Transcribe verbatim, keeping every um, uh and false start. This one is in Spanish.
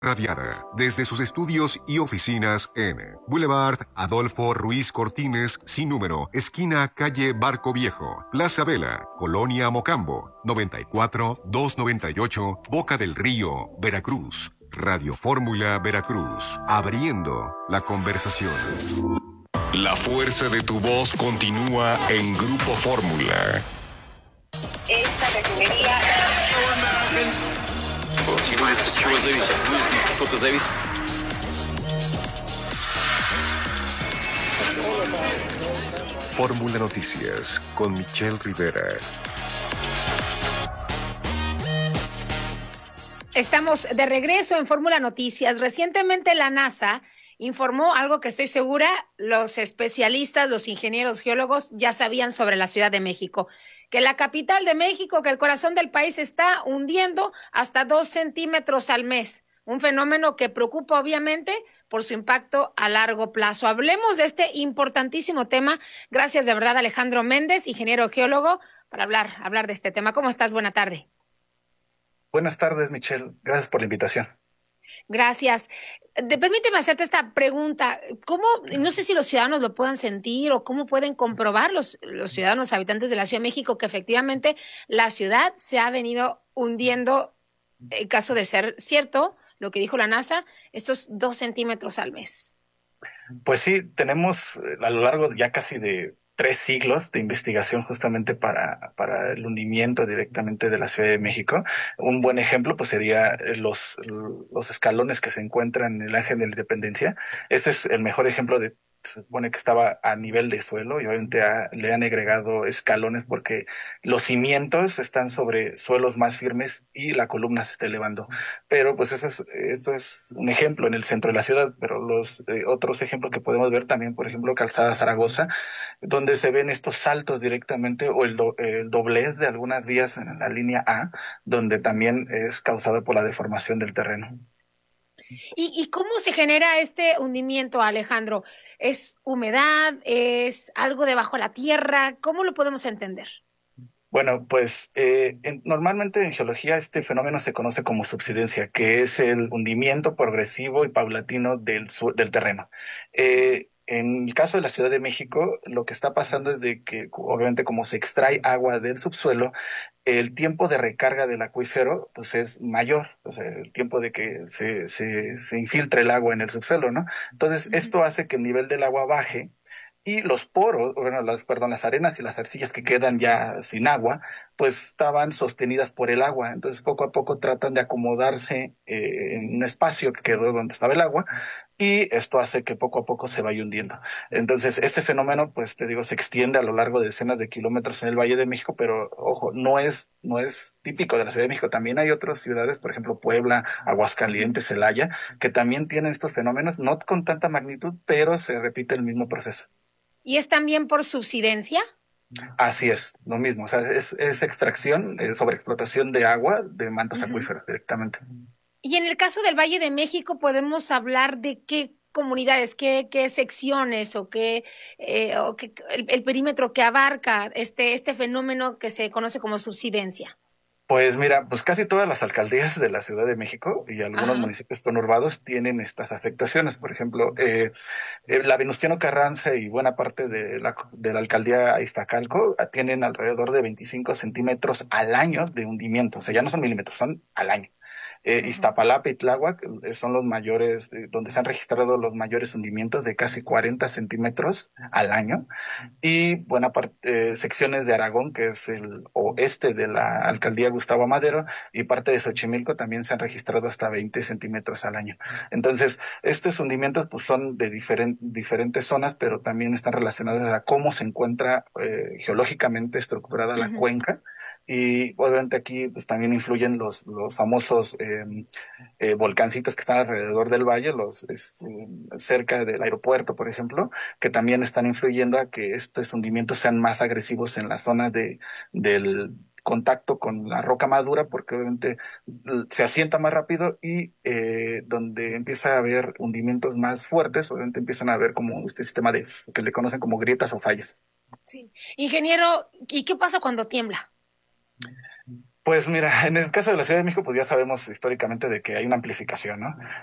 Radiada desde sus estudios y oficinas en Boulevard Adolfo Ruiz Cortines, sin número, esquina calle Barco Viejo, Plaza Vela, Colonia Mocambo, noventa y cuatro, doscientos noventa y ocho, Boca del Río, Veracruz. Radio Fórmula Veracruz, abriendo la conversación. La fuerza de tu voz continúa en Grupo Fórmula. Esta refinería... Fórmula Noticias con Michelle Rivera. Estamos de regreso en Fórmula Noticias. Recientemente la NASA informó algo que estoy segura los especialistas, los ingenieros geólogos ya sabían sobre la Ciudad de México, que la capital de México, que el corazón del país está hundiendo hasta dos centímetros al mes, un fenómeno que preocupa obviamente por su impacto a largo plazo. Hablemos de este importantísimo tema. Gracias de verdad, Alejandro Méndez, ingeniero geólogo, para hablar, hablar de este tema. ¿Cómo estás? Buena tarde. Buenas tardes, Michelle. Gracias por la invitación. Gracias. De, permíteme hacerte esta pregunta. ¿Cómo, no sé si los ciudadanos lo puedan sentir o cómo pueden comprobar los, los ciudadanos habitantes de la Ciudad de México que efectivamente la ciudad se ha venido hundiendo, en caso de ser cierto lo que dijo la NASA, estos dos centímetros al mes? Pues sí, tenemos a lo largo ya casi de tres siglos de investigación justamente para, para el hundimiento directamente de la Ciudad de México. Un buen ejemplo pues sería los, los escalones que se encuentran en el Ángel de la Independencia. Este es el mejor ejemplo de, se supone que estaba a nivel de suelo y obviamente a, le han agregado escalones porque los cimientos están sobre suelos más firmes y la columna se está elevando. Pero pues eso es, esto es un ejemplo en el centro de la ciudad, pero los eh, otros ejemplos que podemos ver también, por ejemplo, Calzada Zaragoza, donde se ven estos saltos directamente o el, do, el doblez de algunas vías en la línea A, donde también es causado por la deformación del terreno. ¿Y, y cómo se genera este hundimiento, Alejandro? ¿Es humedad? ¿Es algo debajo de la tierra? ¿Cómo lo podemos entender? Bueno, pues eh, en, normalmente en geología este fenómeno se conoce como subsidencia, que es el hundimiento progresivo y paulatino del, su, del terreno. Eh, en el caso de la Ciudad de México, lo que está pasando es de que, obviamente, como se extrae agua del subsuelo, el tiempo de recarga del acuífero pues es mayor, o sea, el tiempo de que se, se, se infiltre el agua en el subsuelo, ¿no? Entonces, esto hace que el nivel del agua baje y los poros, bueno, las, perdón, las arenas y las arcillas que quedan ya sin agua, pues estaban sostenidas por el agua. Entonces, poco a poco tratan de acomodarse eh, en un espacio que quedó donde estaba el agua, y esto hace que poco a poco se vaya hundiendo. Entonces, este fenómeno, pues te digo, se extiende a lo largo de decenas de kilómetros en el Valle de México, pero ojo, no es, no es típico de la Ciudad de México. También hay otras ciudades, por ejemplo, Puebla, Aguascalientes, Celaya, que también tienen estos fenómenos, no con tanta magnitud, pero se repite el mismo proceso. ¿Y es también por subsidencia? Así es, lo mismo, o sea, es, es extracción, eh, sobreexplotación de agua de mantos Uh-huh. acuíferos directamente. Y en el caso del Valle de México, ¿podemos hablar de qué comunidades, qué, qué secciones o qué, eh, o qué el, el perímetro que abarca este, este fenómeno que se conoce como subsidencia? Pues mira, pues casi todas las alcaldías de la Ciudad de México y algunos Ajá. municipios conurbados tienen estas afectaciones. Por ejemplo, eh, eh, la Venustiano Carranza y buena parte de la, de la alcaldía Iztacalco tienen alrededor de veinticinco centímetros al año de hundimiento. O sea, ya no son milímetros, son al año. Eh, Iztapalapa y Tláhuac eh, son los mayores, eh, donde se han registrado los mayores hundimientos de casi cuarenta centímetros al año. Y buena parte, eh, secciones de Aragón, que es el oeste de la alcaldía Gustavo Amadero, y parte de Xochimilco también se han registrado hasta veinte centímetros al año. Entonces, estos hundimientos pues son de diferen, diferentes zonas, pero también están relacionados a cómo se encuentra eh, geológicamente estructurada la Uh-huh. cuenca. Y obviamente aquí pues también influyen los, los famosos eh, eh, volcancitos que están alrededor del valle, los es, eh, cerca del aeropuerto, por ejemplo, que también están influyendo a que estos hundimientos sean más agresivos en las zonas de, del contacto con la roca más dura, porque obviamente se asienta más rápido, y eh, donde empieza a haber hundimientos más fuertes, obviamente empiezan a haber como este sistema de que le conocen como grietas o fallas. Sí. Ingeniero, ¿y qué pasa cuando tiembla? Pues mira, en el caso de la Ciudad de México, pues ya sabemos históricamente de que hay una amplificación, ¿no?